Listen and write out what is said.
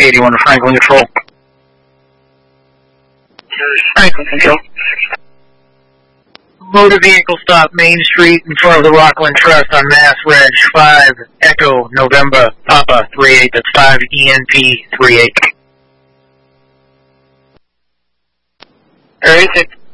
81 to Franklin Control. Franklin Control. Motor vehicle stop Main Street in front of the Rockland Trust on Mass Reg 5 Echo November Papa 38. That's 5 ENP 38. 36.